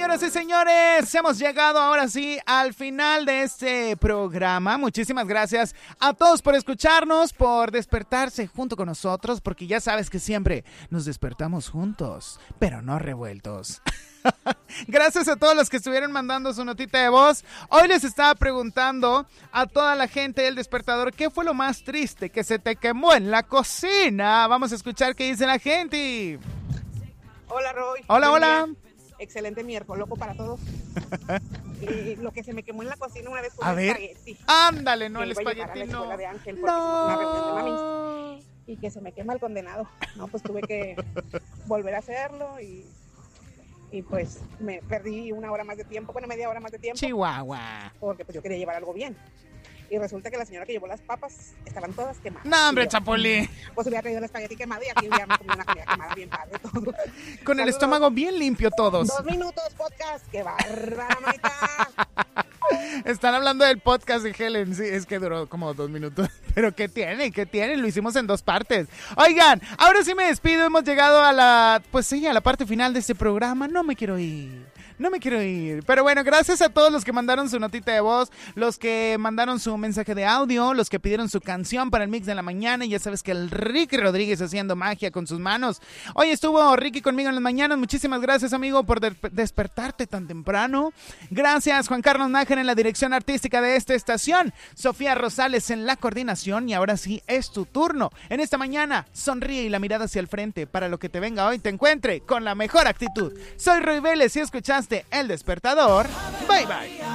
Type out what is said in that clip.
Señoras y señores, hemos llegado ahora sí al final de este programa. Muchísimas gracias a todos por escucharnos, por despertarse junto con nosotros, porque ya sabes que siempre nos despertamos juntos, pero no revueltos. Gracias a todos los que estuvieron mandando su notita de voz. Hoy les estaba preguntando a toda la gente del despertador qué fue lo más triste que se te quemó en la cocina. Vamos a escuchar qué dice la gente. Hola, Roy. Hola, hola. Excelente miércoles, loco para todos. Lo que se me quemó en la cocina una vez fue un espagueti. Ándale, no, el espagueti no. De Ángel, no. Una reunión de mamis, y que se me quema el condenado. No, pues tuve que volver a hacerlo y pues me perdí una hora más de tiempo, media hora más de tiempo. Chihuahua. Porque pues yo quería llevar algo bien. Y resulta que la señora que llevó las papas estaban todas quemadas. No, hombre, Chapulín. Pues hubiera traído el espagueti quemado y aquí hubiéramos comido una comida quemada bien padre todo. Con el estómago bien limpio todos. 2 minutos, podcast. ¡Qué bárbara, Maita! Están hablando del podcast de Helen. Sí, es que duró como 2 minutos. Pero ¿qué tiene? Lo hicimos en 2 partes. Oigan, ahora sí me despido. Hemos llegado a la parte final de este programa. No me quiero ir. Pero bueno, gracias a todos los que mandaron su notita de voz, los que mandaron su mensaje de audio, los que pidieron su canción para el mix de la mañana. Y ya sabes que el Ricky Rodríguez haciendo magia con sus manos. Hoy estuvo Ricky conmigo en las mañanas. Muchísimas gracias, amigo, por despertarte tan temprano. Gracias, Juan Carlos Nájera en la dirección artística de esta estación. Sofía Rosales en la coordinación. Y ahora sí, es tu turno. En esta mañana, sonríe y la mirada hacia el frente para lo que te venga hoy te encuentre con la mejor actitud. Soy Roy Vélez y escuchaste El Despertador. Bye, bye.